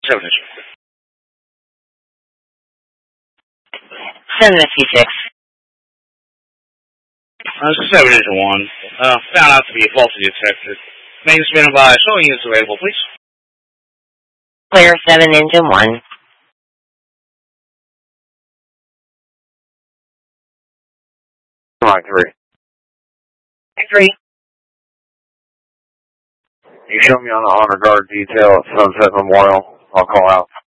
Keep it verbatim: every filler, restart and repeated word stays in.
seven Engine. seven fifty-six. Uh, this is seven Engine one. Uh, found out to be a faulty detector. Main standing by. Showing units available, please. Clear seven Engine one. Line three. Three. You show me on the honor guard detail at Sunset Memorial. I'll call out.